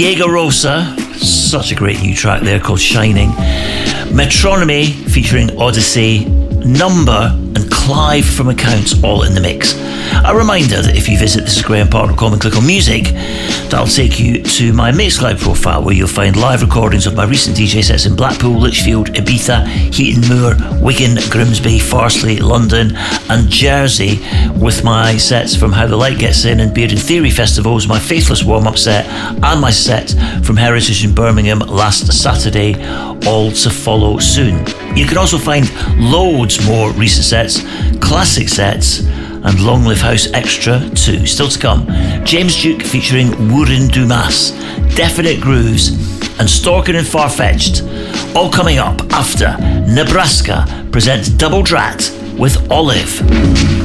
Diego Rosa, such a great new track there called Shining. Metronomy featuring Odyssey, Number and Clive from Accounts all in the mix. A reminder that if you visit thisisgraham.com and click on music, that'll take you to my Mixcloud profile where you'll find live recordings of my recent DJ sets in Blackpool, Lichfield, Ibiza, Heaton Moor, Wigan, Grimsby, Farsley, London and Jersey, with my sets from How the Light Gets In and Beard and Theory festivals, my Faithless warm-up set and my set from Heritage in Birmingham last Saturday, all to follow soon. You can also find loads more recent sets, classic sets and Long Live House Extra 2 still to come. James Duke featuring Wurin Dumas, Definite Grooves and Storkin and Farfetched, all coming up after Nebraska presents Double Drat with Olive.